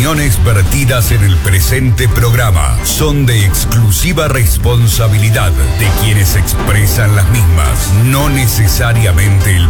opiniones vertidas en el presente programa son de exclusiva responsabilidad de quienes expresan las mismas, no necesariamente el